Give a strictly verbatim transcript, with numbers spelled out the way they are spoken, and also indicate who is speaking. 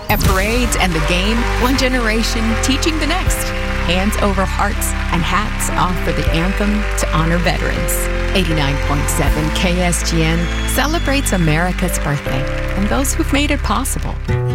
Speaker 1: At parades and the game, one generation teaching the next. Hands over hearts and hats off for the anthem to honor veterans. eighty-nine point seven K S G N celebrates America's birthday and those who've made it possible.